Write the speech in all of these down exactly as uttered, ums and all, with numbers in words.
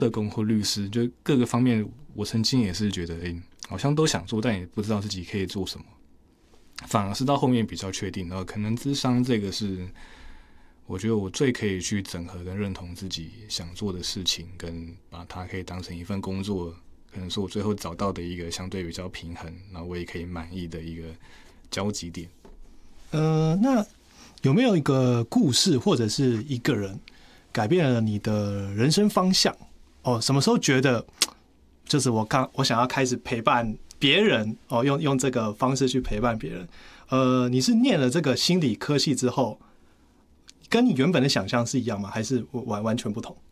社工或律师，就各个方面，我曾经也是觉得，哎，好像都想做，但也不知道自己可以做什么。反而是到后面比较确定，然后可能諮商这个是，我觉得我最可以去整合跟认同自己想做的事情，跟把它可以当成一份工作，可能是我最后找到的一个相对比较平衡，然后我也可以满意的一个交集点。 呃，那有没有一个故事或者是一个人改变了你的人生方向？哦，什么时候觉得就是我刚我想要开始陪伴别人哦，用用这个方式去陪伴别人。呃，你是念了这个心理科系之后，跟你原本的想象是一样吗？还是完完全不同？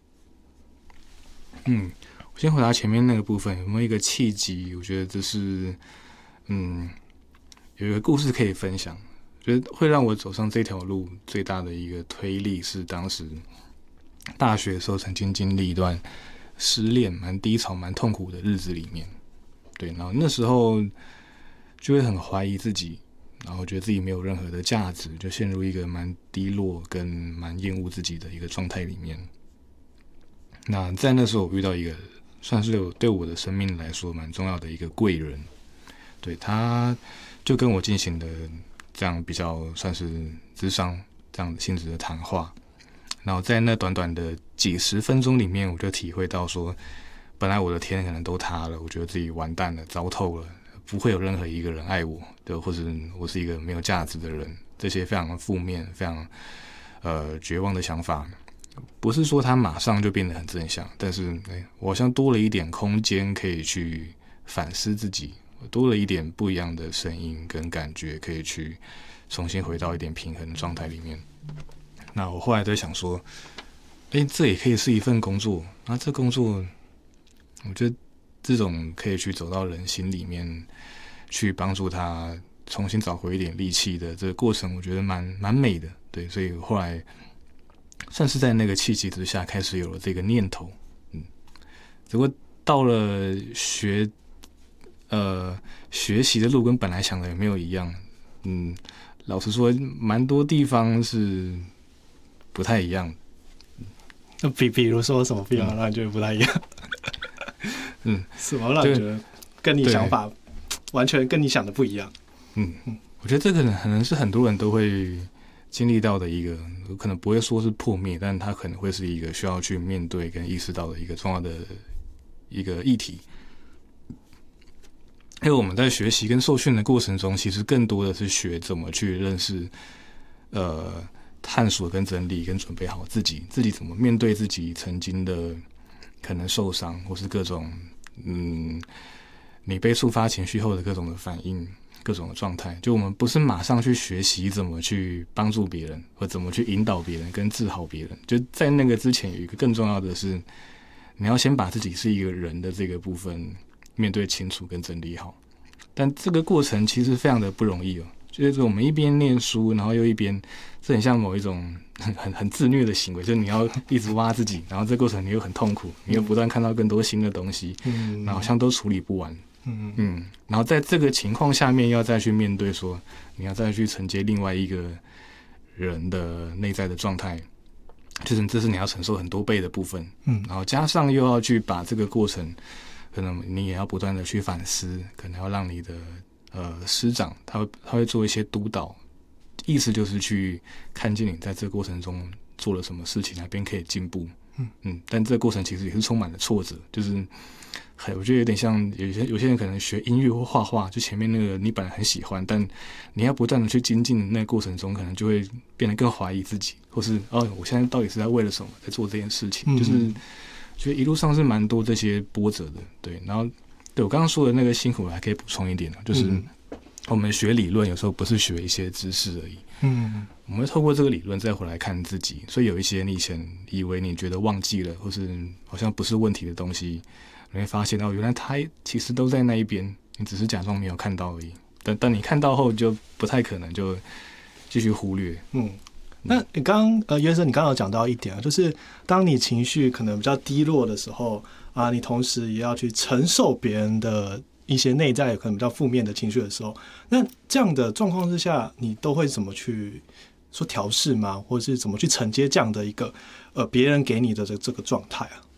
嗯，我先回答前面那个部分，有没有一个契机？我觉得这是，嗯，有一个故事可以分享。觉得会让我走上这条路最大的一个推力是，当时大学的时候曾经经历一段失恋、蛮低潮、蛮痛苦的日子里面。对，然后那时候就会很怀疑自己，然后觉得自己没有任何的价值，就陷入一个蛮低落跟蛮厌恶自己的一个状态里面。那在那时候我遇到一个算是有对我的生命来说蛮重要的一个贵人，对，他就跟我进行的这样比较算是諮商这样的性质的谈话。然后在那短短的几十分钟里面，我就体会到说，本来我的天可能都塌了，我觉得自己完蛋了，糟透了，不会有任何一个人爱我，对，或者我是一个没有价值的人，这些非常负面、非常呃绝望的想法，不是说它马上就变得很正向，但是哎，我好像多了一点空间可以去反思自己，多了一点不一样的声音跟感觉，可以去重新回到一点平衡的状态里面。那我后来在想说，哎，这也可以是一份工作，那这工作，我觉得这种可以去走到人心里面，去帮助他重新找回一点力气的这个过程，我觉得蛮蛮美的。对，所以后来算是在那个契机之下，开始有了这个念头。嗯，只不过到了学呃学习的路，跟本来想的也没有一样。嗯，老实说，蛮多地方是不太一样。 那比比如说什么地方让你觉得不太一样？ 嗯， 什么让你觉得跟你想法完全跟你想的不一样？ 嗯嗯，我觉得这个可能是很多人都会经历到的一个，可能不会说是破灭，但它可能会是一个需要去面对跟意识到的一个重要的一个议题。因为我们在学习跟受训的过程中，其实更多的是学怎么去认识、呃探索跟整理跟准备好自己，自己怎么面对自己曾经的可能受伤，或是各种嗯你被触发情绪后的各种的反应。各种的状态，就我们不是马上去学习怎么去帮助别人，或怎么去引导别人跟治好别人，就在那个之前有一个更重要的是，你要先把自己是一个人的这个部分面对清楚跟整理好。但这个过程其实非常的不容易哦，就是我们一边念书，然后又一边，这很像某一种很很很自虐的行为，就是你要一直挖自己，然后这个过程你又很痛苦，你又不断看到更多新的东西，嗯，然后好像都处理不完。嗯嗯，然后在这个情况下面，要再去面对说，你要再去承接另外一个人的内在的状态，就是这是你要承受很多倍的部分。嗯，然后加上又要去把这个过程，可能你也要不断的去反思，可能要让你的呃师长他会他会做一些督导，意思就是去看见你在这个过程中做了什么事情，哪边可以进步。嗯嗯，但这个过程其实也是充满了挫折，就是我觉得有点像有些有些人可能学音乐或画画，就前面那个你本来很喜欢，但你要不断的去精进那个过程中，可能就会变得更怀疑自己，或是哦，我现在到底是在为了什么在做这件事情？嗯、就是觉得一路上是蛮多这些波折的，对。然后对我刚刚说的那个辛苦，我还可以补充一点，就是我们学理论有时候不是学一些知识而已，嗯，我们会透过这个理论再回来看自己，所以有一些你以前以为你觉得忘记了，或是好像不是问题的东西。你会发现哦，原来他其实都在那一边，你只是假装没有看到而已。但但你看到后，就不太可能就继续忽略。嗯， 那你刚刚呃，约瑟，你刚刚有讲到一点啊，就是当你情绪可能比较低落的时候啊，你同时也要去承受别人的一些内在可能比较负面的情绪的时候，那这样的状况之下，你都会怎么去说调试吗？或者是怎么去承接这样的一个呃别人给你的这这个状态啊？